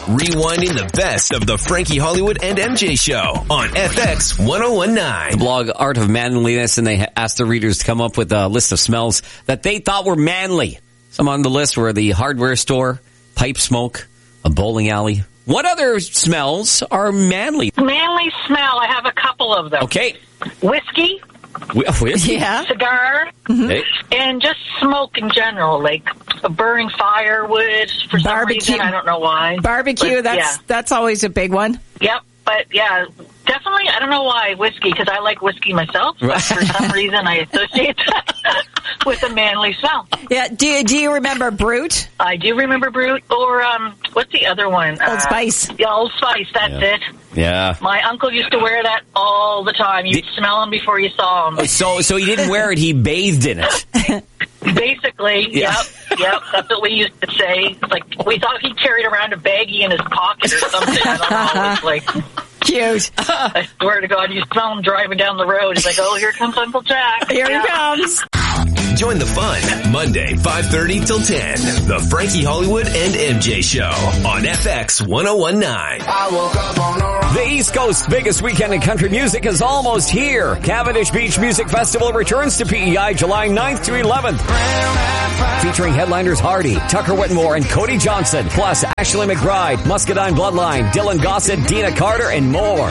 Rewinding the best of the Frankie Hollywood and MJ show on FX 1019. The blog Art of Manliness, and they asked the readers to come up with a list of smells that they thought were manly. Some on the list were the hardware store, pipe smoke, a bowling alley. What other smells are manly? Manly smell, I have a couple of them. Okay. Whiskey. Whiskey? Yeah. Cigar. Okay. And just smoke in general, like burning firewood for some reason. I don't know why. Barbecue, but, that's always a big one. Yep. But, yeah, definitely, I don't know why whiskey, because I like whiskey myself, but for some reason I associate that with a manly smell. Yeah, do you remember Brute? I do remember Brute, or what's the other one? Old Spice. Yeah, Old Spice, that's it. Yeah. My uncle used to wear that all the time. You'd smell him before you saw him. So he didn't wear it, he bathed in it. Basically, yep. That's what we used to say. Like, we thought he carried around a baggie in his pocket or something. I don't know. It's like... Cute. I swear to God, you smell him driving down the road. He's like, oh, here comes Uncle Jack. Here he comes. Join the fun Monday, 5:30 till 10. The Frankie Hollywood and MJ show on FX 1019. I woke up on the The East Coast's biggest weekend in country music is almost here. Cavendish Beach Music Festival returns to PEI July 9th to 11th. Featuring headliners Hardy, Tucker Whitmore, and Cody Johnson, plus Ashley McBride, Muscadine Bloodline, Dylan Gossett, Dina Carter, and more.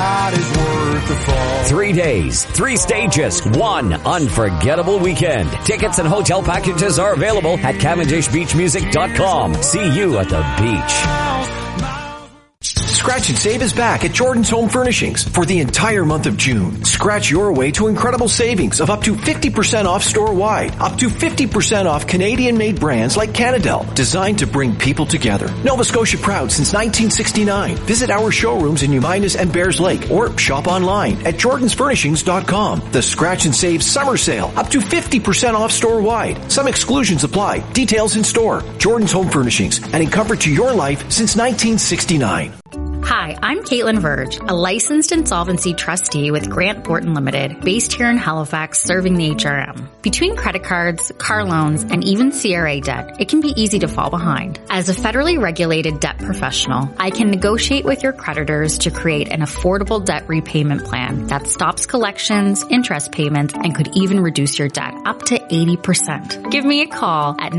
3 days, 3 stages, 1 unforgettable weekend. Tickets and hotel packages are available at CavendishBeachMusic.com. See you at the beach. Scratch and Save is back at Jordan's Home Furnishings for the entire month of June. Scratch your way to incredible savings of up to 50% off store-wide, up to 50% off Canadian-made brands like Canadel, designed to bring people together. Nova Scotia proud since 1969. Visit our showrooms in Uminas and Bears Lake or shop online at jordansfurnishings.com. The Scratch and Save summer sale, up to 50% off store-wide. Some exclusions apply. Details in store. Jordan's Home Furnishings, adding comfort to your life since 1969. Hi, I'm Caitlin Verge, a licensed insolvency trustee with Grant Thornton Limited, based here in Halifax, serving the HRM. Between credit cards, car loans, and even CRA debt, it can be easy to fall behind. As a federally regulated debt professional, I can negotiate with your creditors to create an affordable debt repayment plan that stops collections, interest payments, and could even reduce your debt up to 80%. Give me a call at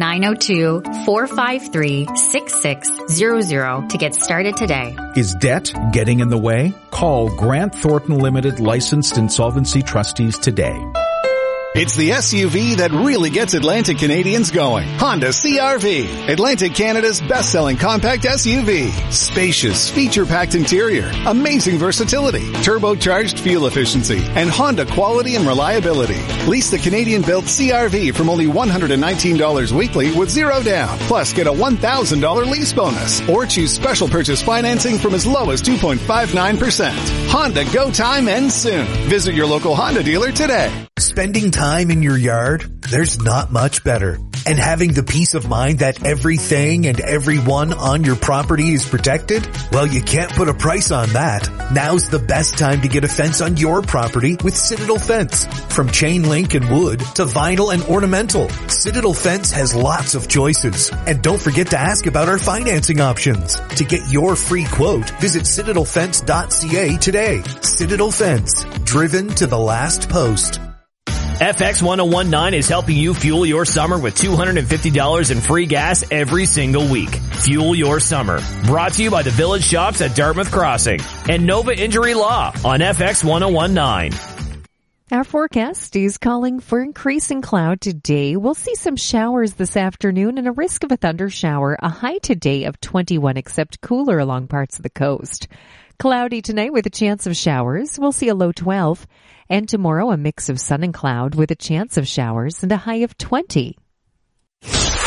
902-453-6600 to get started today. Is debt getting in the way? Call Grant Thornton Limited licensed insolvency trustees today. It's the SUV that really gets Atlantic Canadians going. Honda CR-V, Atlantic Canada's best-selling compact SUV. Spacious, feature-packed interior, amazing versatility, turbocharged fuel efficiency, and Honda quality and reliability. Lease the Canadian-built CR-V from only $119 weekly with $0 down. Plus, get a $1,000 lease bonus. Or choose special purchase financing from as low as 2.59%. Honda Go Time ends soon. Visit your local Honda dealer today. Spending time in your yard, there's not much better. And having the peace of mind that everything and everyone on your property is protected? Well, you can't put a price on that. Now's the best time to get a fence on your property with Citadel Fence. From chain link and wood to vinyl and ornamental, Citadel Fence has lots of choices. And don't forget to ask about our financing options. To get your free quote, visit citadelfence.ca today. Citadel Fence, driven to the last post. FX 1019 is helping you fuel your summer with $250 in free gas every single week. Fuel your summer. Brought to you by the Village Shops at Dartmouth Crossing and Nova Injury Law on FX 1019. Our forecast is calling for increasing cloud today. We'll see some showers this afternoon and a risk of a thunder shower. A high today of 21, except cooler along parts of the coast. Cloudy tonight with a chance of showers. We'll see a low 12. And tomorrow, a mix of sun and cloud with a chance of showers and a high of 20.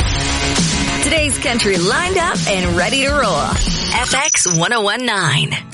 Today's country lined up and ready to roll. FX 1019.